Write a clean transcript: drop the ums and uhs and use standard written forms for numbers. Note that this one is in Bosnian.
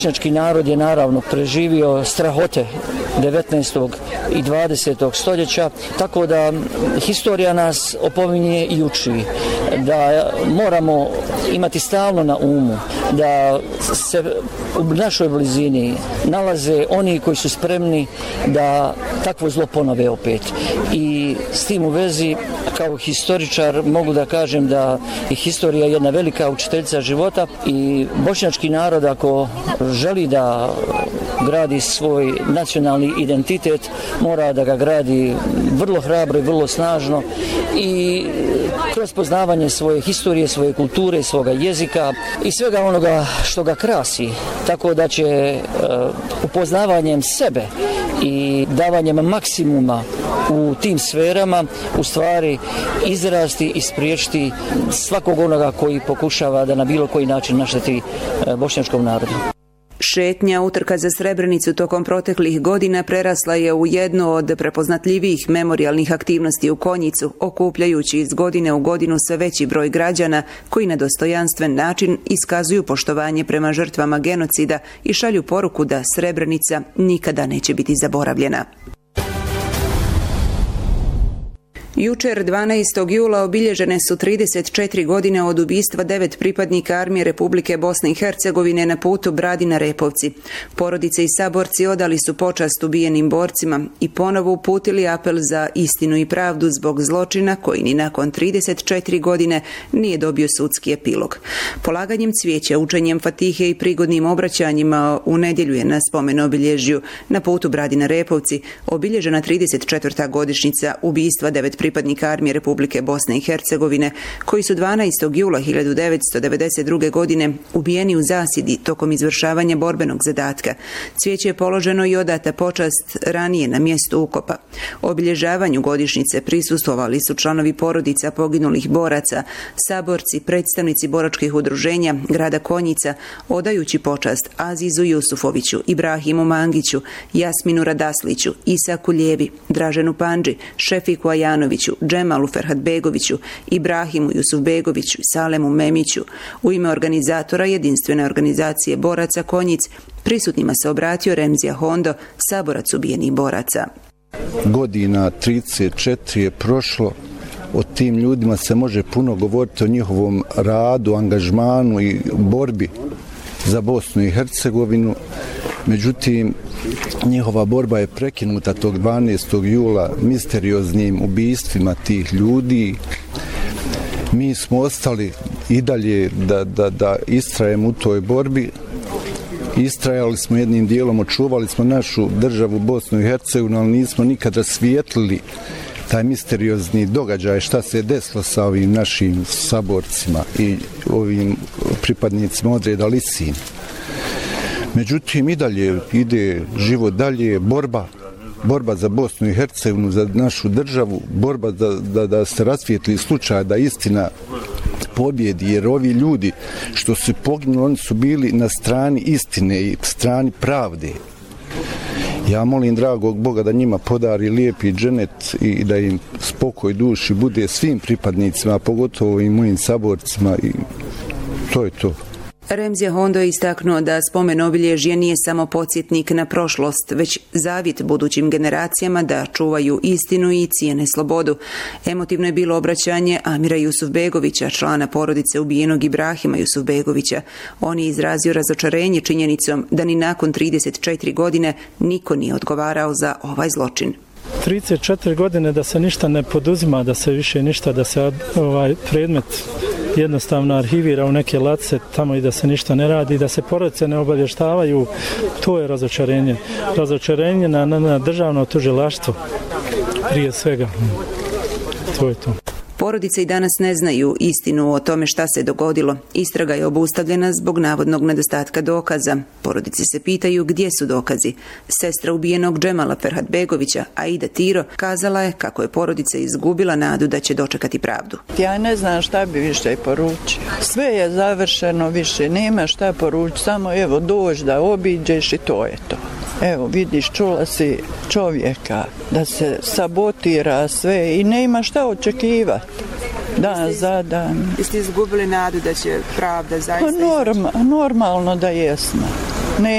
Bošnjački narod je naravno preživio strahote 19. i 20. stoljeća, tako da historija nas opominje i uči da moramo imati stalno na umu da se u našoj blizini nalaze oni koji su spremni da takvo zlo ponove opet. I s tim u vezi, kao historičar, mogu da kažem da je historija jedna velika učiteljica života i bošnjački narod, ako želi da gradi svoj nacionalni identitet, mora da ga gradi vrlo hrabro i vrlo snažno i kroz poznavanje svoje historije, svoje kulture, svoga jezika i svega onoga što ga krasi, tako da će upoznavanjem sebe i davanjem maksimuma u tim sferama u stvari izrasti i spriječiti svakog onoga koji pokušava da na bilo koji način našteti bošnjačkom narodu. Šetnja utrka za Srebrenicu tokom proteklih godina prerasla je u jednu od prepoznatljivijih memorijalnih aktivnosti u Konjicu, okupljajući iz godine u godinu sve veći broj građana koji na dostojanstven način iskazuju poštovanje prema žrtvama genocida i šalju poruku da Srebrenica nikada neće biti zaboravljena. Jučer, 12. jula, obilježene su 34 godine od ubistva 9 pripadnika Armije Republike Bosne i Hercegovine na putu Bradina-Repovci. Porodice i saborci odali su počast ubijenim borcima i ponovo uputili apel za istinu i pravdu zbog zločina koji ni nakon 34 godine nije dobio sudski epilog. Polaganjem cvijeća, učenjem fatihe i prigodnim obraćanjima u nedjelju je na spomen obilježju na putu Bradina-Repovci obilježena 34. godišnjica ubistva 9 pripadnika Armije Republike Bosne i Hercegovine, koji su 12. jula 1992. godine ubijeni u zasjedi tokom izvršavanja borbenog zadatka. Cvijeće je položeno i odata počast ranije na mjestu ukopa. Obilježavanju godišnjice prisustvovali su članovi porodica poginulih boraca, saborci, predstavnici boračkih udruženja grada Konjica, odajući počast Azizu Jusufoviću, Ibrahimu Mangiću, Jasminu Radasliću, Isaku Ljevi, Draženu Pandži, Šefiku Ajanoviću, Džemalu Ferhatbegoviću, Ibrahimu Jusufbegoviću i Salemu Memiću. U ime organizatora Jedinstvene organizacije boraca Konjic prisutnima se obratio Remzija Hondo, saborac ubijenih boraca. Godina 34 je prošlo, o tim ljudima se može puno govoriti, o njihovom radu, angažmanu i borbi za Bosnu i Hercegovinu. Međutim, njihova borba je prekinuta tog 12. jula misterioznim ubistvima tih ljudi. Mi smo ostali i dalje da istrajemo u toj borbi. Istrajali smo jednim dijelom, očuvali smo našu državu Bosnu i Hercegovinu, ali nismo nikad rasvijetlili taj misteriozni događaj šta se je desilo sa ovim našim saborcima i ovim pripadnicima odreda Lisin. Međutim, i dalje ide život dalje, borba za Bosnu i Hercegovinu, za našu državu, borba da se rasvijetli slučaj, da istina pobjedi, jer ovi ljudi što su poginuli, oni su bili na strani istine i strani pravde. Ja molim dragog Boga da njima podari lijepi dženet i da im spokoj duši bude svim pripadnicima, pogotovo i mojim saborcima, i to je to. Remzija Hondo je istaknuo da spomen obilježje nije samo podsjetnik na prošlost, već zavjet budućim generacijama da čuvaju istinu i cijene slobodu. Emotivno je bilo obraćanje Amira Jusufbegovića, člana porodice ubijenog Ibrahima Jusufbegovića. On je izrazio razočarenje činjenicom da ni nakon 34 godine niko nije odgovarao za ovaj zločin. 34 godine da se ništa ne poduzima, da se više ništa, da se predmet jednostavno arhivira u neke ladice tamo i da se ništa ne radi, da se porodice ne obavještavaju, to je razočarenje. Razočarenje na državno tužilaštvo prije svega. To je to. Porodice i danas ne znaju istinu o tome šta se dogodilo. Istraga je obustavljena zbog navodnog nedostatka dokaza. Porodice se pitaju gdje su dokazi. Sestra ubijenog Džemala Ferhatbegovića, Aida Tiro, kazala je kako je porodica izgubila nadu da će dočekati pravdu. Ja ne znam šta bi više poručio. Sve je završeno, više nema šta poručiti, samo evo dođi da obiđeš i to je to. Evo vidiš, čula si čovjeka da se sabotira sve i nema šta očekivati. Dan za dan. Jeste izgubili nadu da će pravda zaista... Normalno da jesmo.